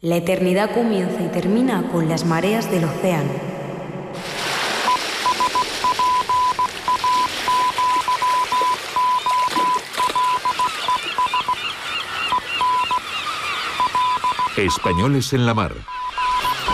La eternidad comienza y termina con las mareas del océano. Españoles en la mar.